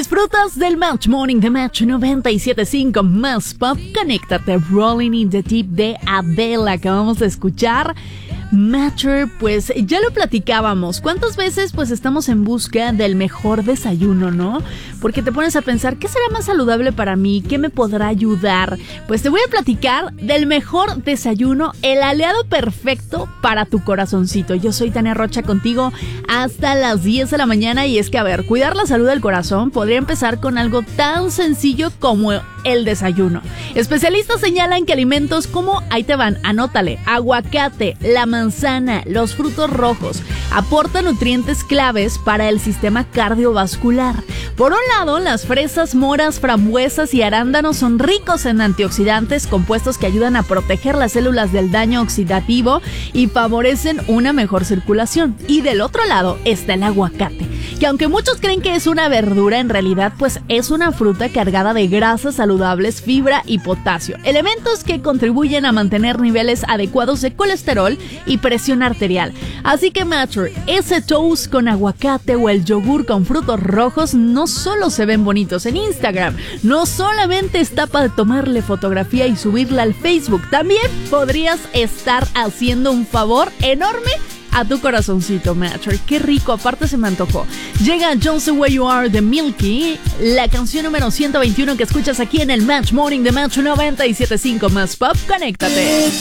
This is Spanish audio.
Disfrutas del Match Morning de Match 97.5 más pop. Conéctate, Rolling in the Deep de Adele. Acabamos de escuchar. Matcher, pues ya lo platicábamos. ¿Cuántas veces pues estamos en busca del mejor desayuno, no? Porque te pones a pensar, ¿qué será más saludable para mí? ¿Qué me podrá ayudar? Pues te voy a platicar del mejor desayuno, el aliado perfecto para tu corazoncito. Yo soy Tania Rocha contigo hasta las 10 de la mañana y es que, a ver, cuidar la salud del corazón podría empezar con algo tan sencillo como el desayuno. Especialistas señalan que alimentos como, ahí te van, anótale, aguacate, la manzana, los frutos rojos, aportan nutrientes claves para el sistema cardiovascular. Por un lado, las fresas, moras, frambuesas y arándanos son ricos en antioxidantes, compuestos que ayudan a proteger las células del daño oxidativo y favorecen una mejor circulación. Y del otro lado está el aguacate, que aunque muchos creen que es una verdura, en realidad pues es una fruta cargada de grasas saludables, fibra y potasio, elementos que contribuyen a mantener niveles adecuados de colesterol y presión arterial. Así que, Matcher, ese toast con aguacate o el yogur con frutos rojos no solo se ven bonitos en Instagram, no solamente está para tomarle fotografía y subirla al Facebook, también podrías estar haciendo un favor enorme a tu corazoncito, Matcher. Qué rico, aparte se me antojó. Llega Just the Way You Are de Milky, la canción número 121 que escuchas aquí en el Match Morning de Match 97.5 más pop. Conéctate.